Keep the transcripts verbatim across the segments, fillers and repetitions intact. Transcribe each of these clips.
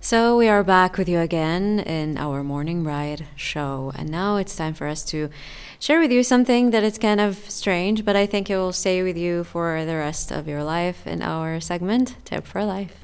So we are back with you again in our morning ride show, and now it's time for us to share with you something that is kind of strange, but I think it will stay with you for the rest of your life in our segment, Tip for Life.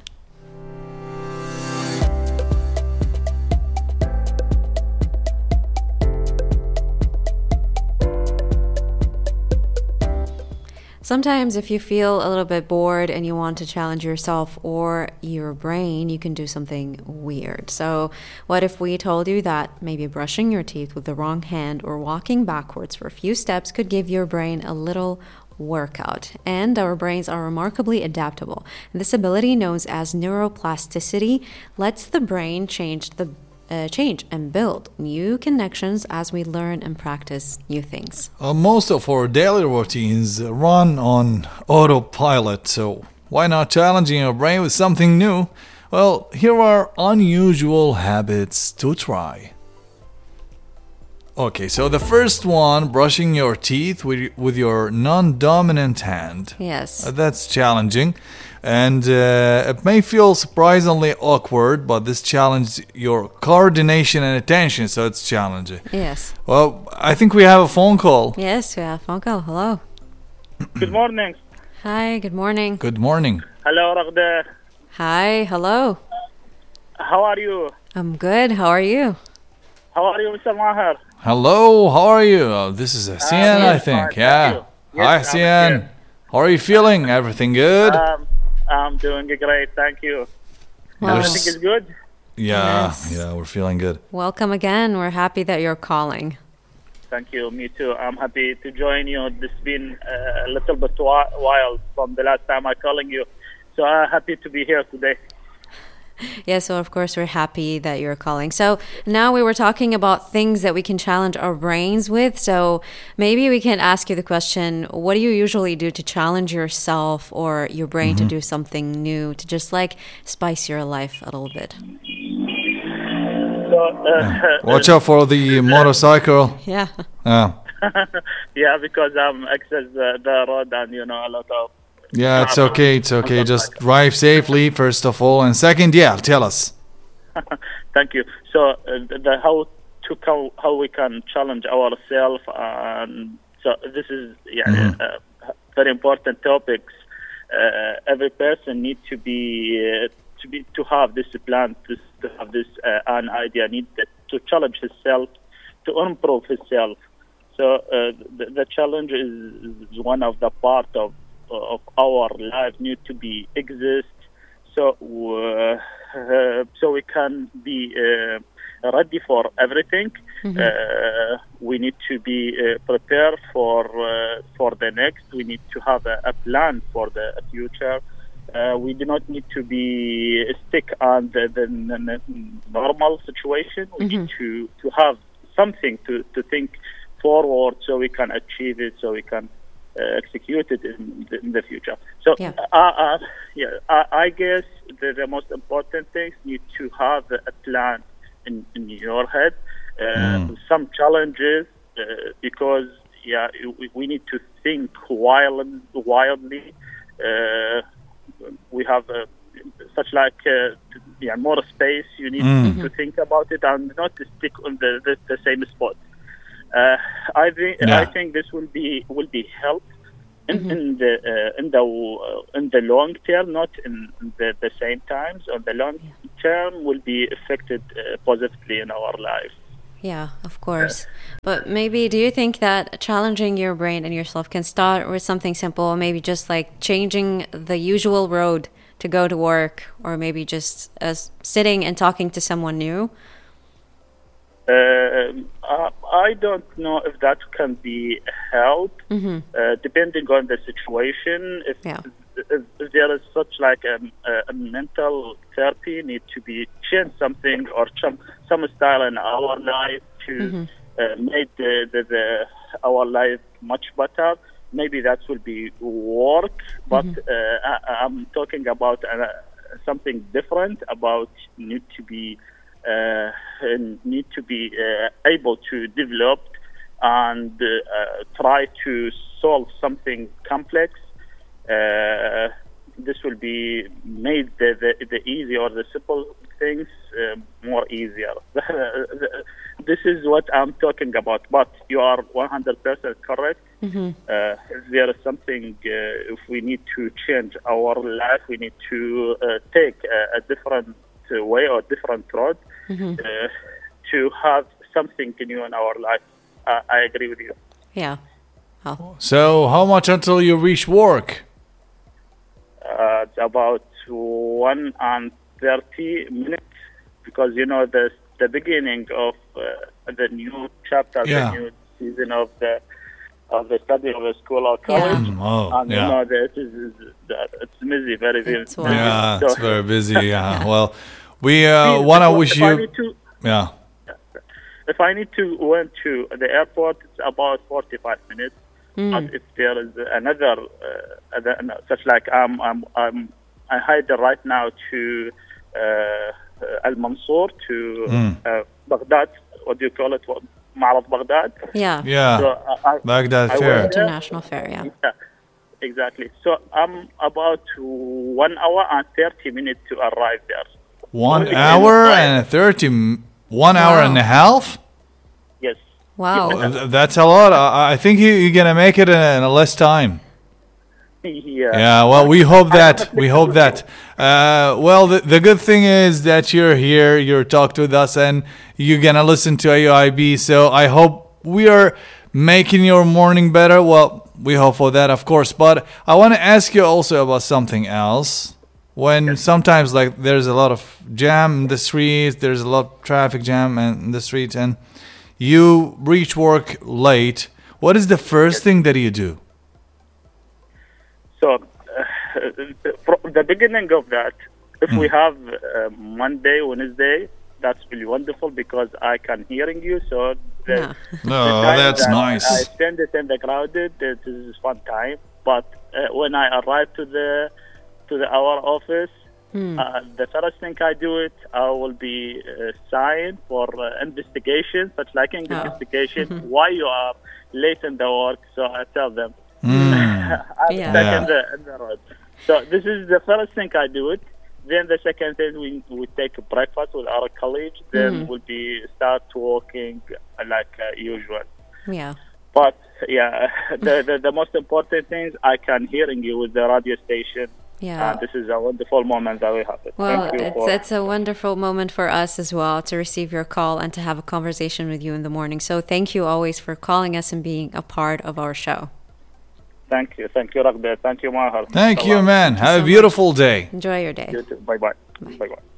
Sometimes if you feel a little bit bored and you want to challenge yourself or your brain, you can do something weird. So what if we told you that maybe brushing your teeth with the wrong hand or walking backwards for a few steps could give your brain a little workout? And our brains are remarkably adaptable. This ability, known as neuroplasticity, lets the brain change the Uh, change and build new connections as we learn and practice new things. Uh, most of our daily routines run on autopilot, so why not challenging your brain with something new? Well, here are unusual habits to try. Okay, so the first one, brushing your teeth with, with your non-dominant hand. Yes. Uh, that's challenging. And uh, it may feel surprisingly awkward, but this challenges your coordination and attention, so it's challenging. Yes. Well, I think we have a phone call. Yes, we have a phone call. Hello. Good morning. Hi, good morning. Good morning. Hello, Raghda. Hi, hello. How are you? I'm good. How are you? How are you, Mister Maher? Hello, how are you? Oh, this is Hasian, Uh, I yes, think. fine, Yeah. thank you. Hi, Yes, I'm Hasian. here. How are you feeling? Everything good? Um, I'm doing great, thank you. Well, Yes. Everything is good? yeah, yes. yeah, we're feeling good. welcome again. We're happy that you're calling. Thank you, me too. I'm happy to join you. This has been uh, a little bit wi- wild from the last time I calling you. So I'm happy to be here today. Yeah, so of course we're happy that you're calling. So now we were talking about things that we can challenge our brains with. So maybe we can ask you the question, what do you usually do to challenge yourself or your brain to do something new, to just like spice your life a little bit? So, uh, Watch out for the motorcycle. Yeah. Yeah, yeah, because I'm access the, the road and, you know, a lot of... yeah, it's okay, it's okay. Just drive safely, first of all. And second, yeah, tell us. Thank you. So, uh, the how to how, how we can challenge ourselves, and so this is yeah, Mhm. uh, very important topics. Uh, every person needs to be uh, to be to have this plan, to, to have this uh, an idea, need that, to challenge himself, to improve himself. So, uh, the, the challenge is, is one of the part of of our life need to be exist. So. Uh, Uh, so we can be uh, ready for everything. Mhm. Uh, we need to be uh, prepared for uh, for the next. We need to have a, a plan for the future. Uh, we do not need to be stick on the, the, the normal situation. We need to, to have something to, to think forward so we can achieve it, so we can uh, execute it in the, in the future. So, Yeah. uh, uh, yeah, I, I guess the, the most important things need to have a plan in, in your head. Uh, Mm. Some challenges uh, because yeah, we, we need to think wild, wildly. Uh, we have uh, such like uh, yeah more space. You need Mm. to think about it and not to stick on the, the, the same spot. Uh, I think Yeah. I think this will be will be help in, in the uh, in the uh, in the long term, not in the, the same times. On the long term, will be affected uh, positively in our life. Yeah, of course. But maybe do you think that challenging your brain and yourself can start with something simple, maybe just like changing the usual road to go to work, or maybe just as sitting and talking to someone new? Uh, I I don't know if that can be help, Mm-hmm. uh, depending on the situation. If, Yeah. if, if there is such like a, a mental therapy, need to be change something or some some style in our life to Mm-hmm. uh, make the, the, the our life much better. Maybe that will be work, but Mm-hmm. uh, I, I'm talking about uh, something different. About need to be. Uh, need to be uh, able to develop and uh, uh, try to solve something complex. Uh, this will be made the, the, the easy or the simple things uh, more easier. This is what I'm talking about. But you are one hundred percent correct. Mm-hmm. Uh, if there is something, uh, if we need to change our life, we need to uh, take a, a different uh, way or different road Mm-hmm. uh, to have something new in our life. Uh, I agree with you. Yeah. Well, So, how much until you reach work? Uh, it's about one and thirty minutes because you know the the beginning of uh, the new chapter, Yeah. the new season of the of the study of the school or college. Mm, oh, And you yeah. know this is, is it's busy, very very It's busy. wild. Yeah, So- it's very busy. Yeah. Well, we uh, Please, want to if- wish if I you. need to, Yeah. if I need to went to the airport, it's about forty-five minutes. Mm. But if there is another, uh, other, no, such like I'm, I'm, I'm, I head right now to uh, uh, Al Mansour to Mm. uh, Baghdad. What do you call it? What, Ma'rad Baghdad. yeah. Yeah. So I, I, Baghdad I Fair. went there. International fair, yeah. Yeah, exactly. So I'm about one hour and thirty minutes to arrive there. One Okay. hour and thirty. m- One hour Wow. and a half. Yes. Wow. Uh, th- That's a lot. I, I think you, you're gonna make it in a, in a less time. Yeah. Yeah, well, we hope that. We hope that. Uh, well, the, the good thing is that you're here, you're talking with us, and you're going to listen to A U I B. So I hope we are making your morning better. Well, we hope for that, of course. But I want to ask you also about something else. When sometimes, like, there's a lot of jam in the streets, there's a lot of traffic jam in the streets, and you reach work late, what is the first thing that you do? So, uh, from the beginning of that, if we have uh, Monday, Wednesday, that's really wonderful because I can hearing you. So, the, Yeah. the Oh, time that's that nice. I spend it in the crowded. This is fun time. But uh, when I arrive to the to the our office, Hmm. uh, the first thing I do it, I will be uh, signed for uh, investigation, such like an Oh. investigation. Why you are late in the work? So I tell them. Mm. I'm Yeah. stuck Yeah. in the, in the road. So this is the first thing I do it. Then the second thing we we take a breakfast with our colleagues. Then Mhm. we'll be start walking uh, like uh, usual. Yeah. But yeah, the, the the most important thing I can hearing you with the radio station. Yeah. And this is a wonderful moment that we have. It. Well, Thank you it's for, it's a wonderful moment for us as well to receive your call and to have a conversation with you in the morning. So thank you always for calling us and being a part of our show. Thank you, thank you, Raghbet. Thank you, Mahar. Thank you, man. Have so a beautiful day. Enjoy your day. You too. Bye bye. Bye bye.